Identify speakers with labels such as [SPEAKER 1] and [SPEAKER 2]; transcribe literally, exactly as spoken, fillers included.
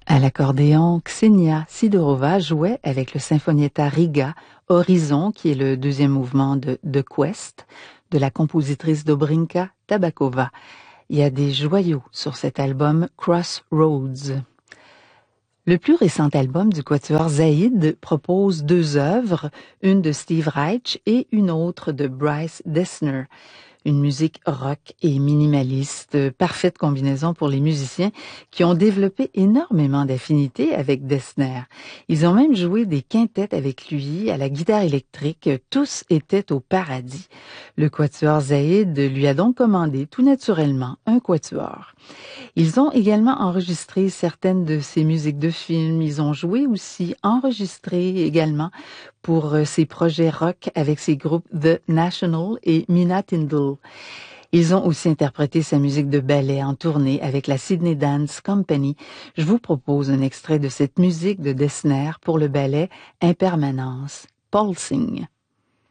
[SPEAKER 1] À l'accordéon, Ksenia Sidorova jouait avec le Sinfonietta Riga Horizon, qui est le deuxième mouvement de The Quest, de la compositrice Dobrinka Tabakova. Il y a des joyaux sur cet album Crossroads. Le plus récent album du quatuor Zaïd propose deux œuvres, une de Steve Reich et une autre de Bryce Dessner. Une musique rock et minimaliste, parfaite combinaison pour les musiciens qui ont développé énormément d'affinités avec Dessner. Ils ont même joué des quintettes avec lui à la guitare électrique. Tous étaient au paradis. Le quatuor Zaïd lui a donc commandé tout naturellement un quatuor. Ils ont également enregistré certaines de ses musiques de films. Ils ont joué aussi, enregistré également pour ses projets rock avec ses groupes The National et Mina Tindall. Ils ont aussi interprété sa musique de ballet en tournée avec la Sydney Dance Company. Je vous propose un extrait de cette musique de Dessner pour le ballet Impermanence, Pulsing.